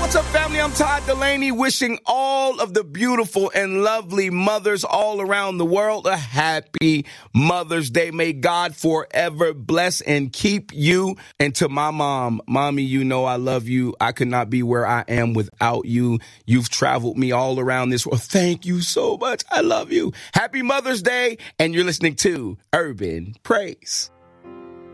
What's up, family? I'm Todd Delaney, wishing all of the beautiful and lovely mothers all around the world a happy Mother's Day. May God forever bless and keep you. And to my mom, Mommy, you know I love you. I could not be where I am without you. You've traveled me all around this world. Thank you so much. I love you. Happy Mother's Day. And you're listening to Urban Praise.